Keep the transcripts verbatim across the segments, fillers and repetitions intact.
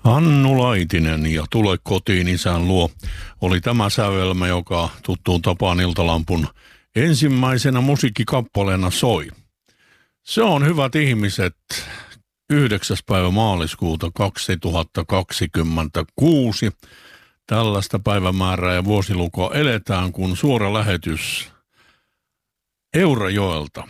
Hannu Laitinen ja Tule kotiin isän luo oli tämä sävelmä, joka tuttuun tapaan Iltalampun ensimmäisenä musiikkikappaleena soi. Se on, hyvät ihmiset, yhdeksäs päivä maaliskuuta kaksituhattakaksikymmentäkuusi. Tällaista päivämäärää ja vuosilukua eletään, kun suora lähetys Eurajoelta,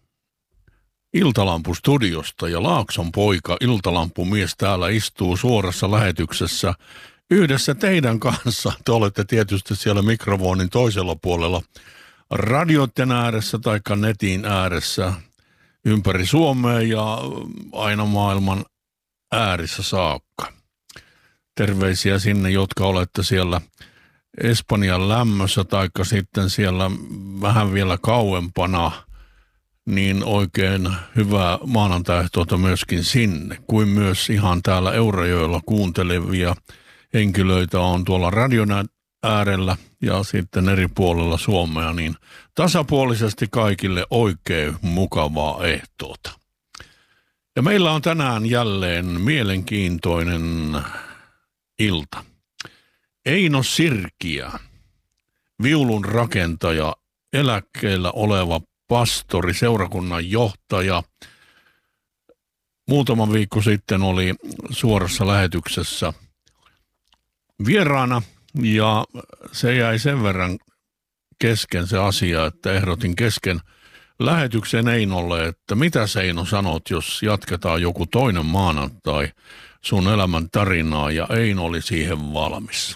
Iltalampu-studiosta, ja Laakson poika, Iltalampumies, täällä istuu suorassa lähetyksessä yhdessä teidän kanssa. Te olette tietysti siellä mikrofonin toisella puolella radioiden ääressä tai netin ääressä ympäri Suomea ja aina maailman äärissä saakka. Terveisiä sinne, jotka olette siellä Espanjan lämmössä taikka sitten siellä vähän vielä kauempana, niin oikein hyvää maanantaihtoota myöskin sinne, kuin myös ihan täällä Eurajoella kuuntelevia henkilöitä on tuolla radion äärellä ja sitten eri puolella Suomea, niin tasapuolisesti kaikille oikein mukavaa ehtoota. Ja meillä on tänään jälleen mielenkiintoinen ilta. Eino Sirkiä, viulun rakentaja, eläkkeellä oleva pastori, seurakunnan johtaja. Muutama viikko sitten oli suorassa lähetyksessä vieraana ja se jäi sen verran kesken se asia, että ehdotin kesken lähetyksen Einolle, että mitä Eino sanot, jos jatketaan joku toinen maanantai sun elämän tarinaa, ja Eino oli siihen valmis.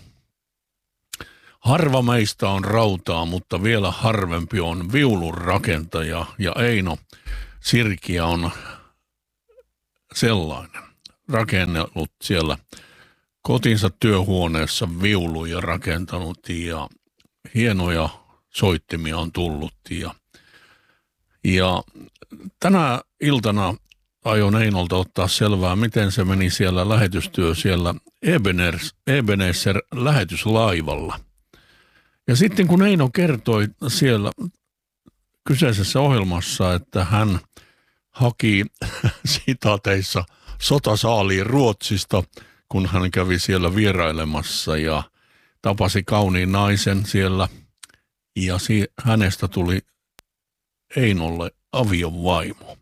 Harva meistä on rautaa, mutta vielä harvempi on viulun rakentaja, ja Eino Sirkiä on sellainen. Rakennellut siellä kotinsa työhuoneessa viuluja rakentanut ja hienoja soittimia on tullut. Ja, ja tänä iltana aion Einolta ottaa selvää, miten se meni siellä lähetystyö siellä Ebenezer lähetyslaivalla. Ja sitten kun Eino kertoi siellä kyseisessä ohjelmassa, että hän haki sitaateissa sotasaaliin Ruotsista, kun hän kävi siellä vierailemassa ja tapasi kauniin naisen siellä, ja si- hänestä tuli Einolle aviovaimo.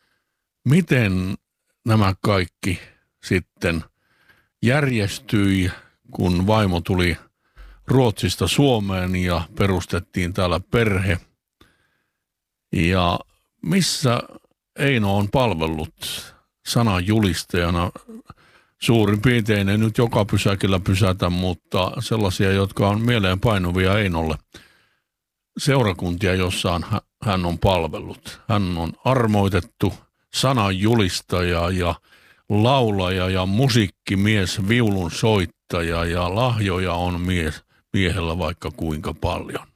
Miten nämä kaikki sitten järjestyi, kun vaimo tuli Ruotsista Suomeen ja perustettiin täällä perhe? Ja missä Eino on palvellut sananjulistajana? Suurin piirtein ei nyt joka pysäkillä pysätä, mutta sellaisia, jotka on mieleen painuvia Einolle. Seurakuntia, jossa hän on palvellut. Hän on armoitettu sananjulistaja ja laulaja ja musiikkimies, viulun soittaja, ja lahjoja on mies, miehellä vaikka kuinka paljon.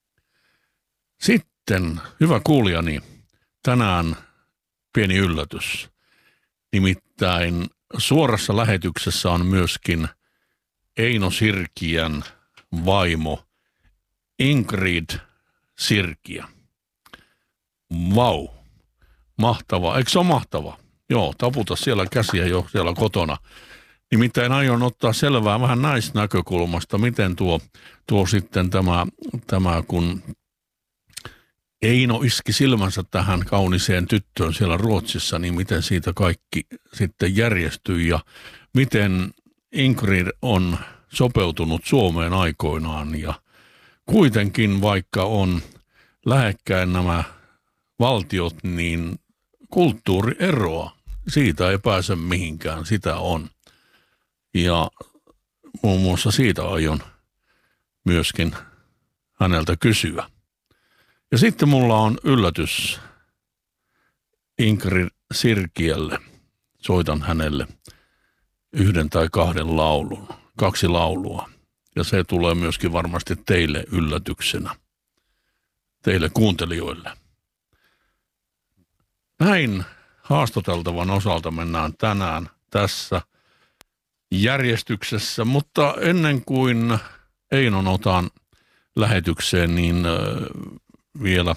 Sitten, hyvä kuulijani, tänään pieni yllätys. Nimittäin suorassa lähetyksessä on myöskin Eino Sirkiän vaimo Ingrid Sirkiä. Vau, mahtava. Eikö se ole mahtava? Joo, taputa siellä käsiä jo siellä kotona. Nimittäin aion ottaa selvää vähän naisnäkökulmasta, miten tuo, tuo sitten tämä, tämä, kun Eino iski silmänsä tähän kauniseen tyttöön siellä Ruotsissa, niin miten siitä kaikki sitten järjestyi ja miten Ingrid on sopeutunut Suomeen aikoinaan. Ja kuitenkin, vaikka on lähekkäin nämä valtiot, niin kulttuurieroa, siitä ei pääse mihinkään, sitä on. Ja muun muassa siitä aion myöskin häneltä kysyä. Ja sitten mulla on yllätys Ingrid Sirkiälle. Soitan hänelle yhden tai kahden laulun, kaksi laulua. Ja se tulee myöskin varmasti teille yllätyksenä, teille kuuntelijoille. Näin haastateltavan osalta mennään tänään tässä järjestyksessä, mutta ennen kuin Einon otan lähetykseen, niin vielä,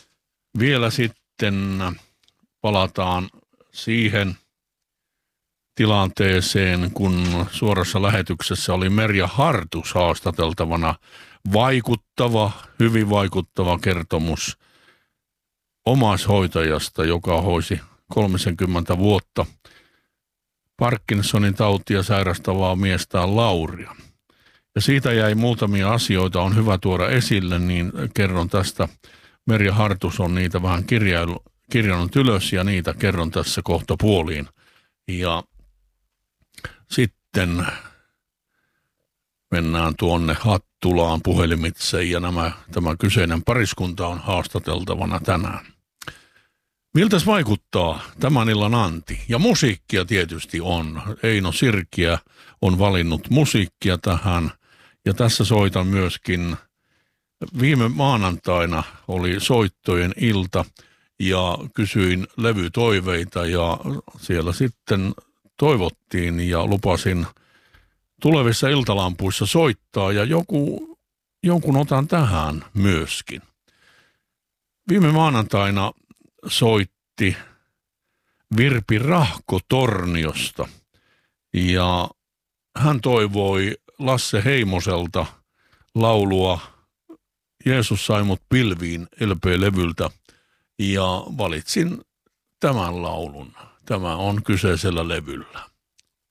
vielä sitten palataan siihen tilanteeseen, kun suorassa lähetyksessä oli Merja Hartus haastateltavana. Vaikuttava, hyvin vaikuttava kertomus omaishoitajasta, joka hoisi kolmekymmentä vuotta Parkinsonin tautia sairastavaa miestään Lauria. Ja siitä jäi muutamia asioita, on hyvä tuoda esille, niin kerron tästä. Merja Hartus on niitä vähän kirjailu, kirjannut ylös ja niitä kerron tässä kohta puoliin. Ja sitten mennään tuonne Hattulaan puhelimitse ja nämä, tämä kyseinen pariskunta on haastateltavana tänään. Miltäs vaikuttaa tämän illan anti? Ja musiikkia tietysti on. Eino Sirkiä on valinnut musiikkia tähän. Ja tässä soitan myöskin, viime maanantaina oli soittojen ilta ja kysyin levytoiveita ja siellä sitten toivottiin ja lupasin tulevissa iltalampuissa soittaa ja joku, jonkun otan tähän myöskin. Viime maanantaina soitti Virpi Rahko Torniosta ja hän toivoi Lasse Heimoselta laulua Jeesus sai mut pilviin L P-levyltä ja valitsin tämän laulun. Tämä on kyseisellä levyllä.